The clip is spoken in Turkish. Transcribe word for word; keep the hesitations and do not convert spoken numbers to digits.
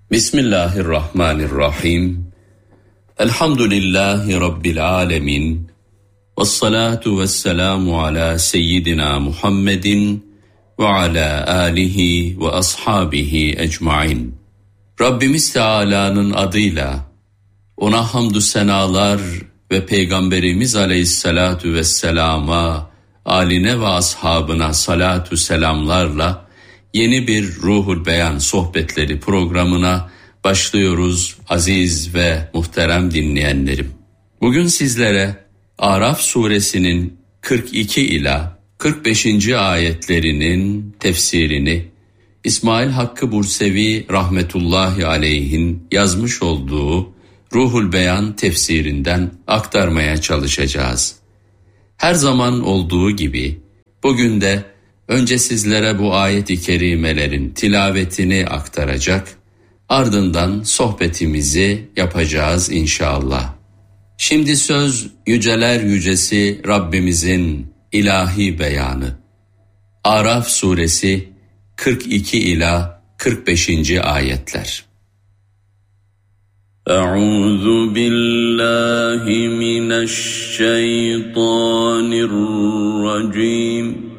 Bismillahirrahmanirrahim. Elhamdülillahi Rabbil alemin. Vessalatu vesselamu ala seyyidina Muhammedin ve ala alihi ve ashabihi ecmain. Rabbimiz Teala'nın adıyla ona hamdü senalar ve Peygamberimiz Aleyhisselatu vesselama, aline ve ashabına salatu selamlarla yeni bir Ruhul Beyan sohbetleri programına başlıyoruz aziz ve muhterem dinleyenlerim. Bugün sizlere Araf suresinin kırk iki ila kırk beşinci ayetlerinin tefsirini İsmail Hakkı Bursevi rahmetullahi aleyhin yazmış olduğu Ruhul Beyan tefsirinden aktarmaya çalışacağız. Her zaman olduğu gibi bugün de önce sizlere bu ayet-i kerimelerin tilavetini aktaracak, ardından sohbetimizi yapacağız inşallah. Şimdi söz yüceler yücesi Rabbimizin ilahi beyanı. Araf suresi kırk iki ila kırk beşinci ayetler. Euzu billahi mineşşeytanirracim.